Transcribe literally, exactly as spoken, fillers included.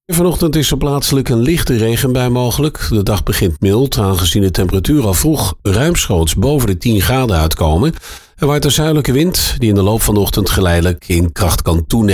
Vanochtend is er plaatselijk een lichte regenbui mogelijk. De dag begint mild, aangezien de temperatuur al vroeg ruimschoots boven de tien graden uitkomen. Er waait een zuidelijke wind die in de loop van de ochtend geleidelijk in kracht kan toenemen.